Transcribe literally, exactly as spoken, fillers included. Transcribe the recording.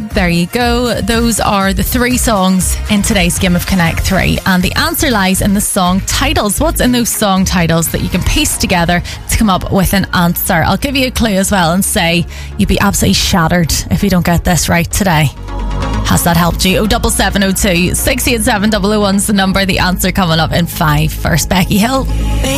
There you go. Those are the three songs in today's game of Connect three. And the answer lies in the song titles. What's in those song titles that you can piece together to come up with an answer? I'll give you a clue as well and say you'd be absolutely shattered if you don't get this right today. Has that helped you? oh seven seven oh two, six eight seven, double oh one's the number. The answer coming up in five. First, Becky Hill.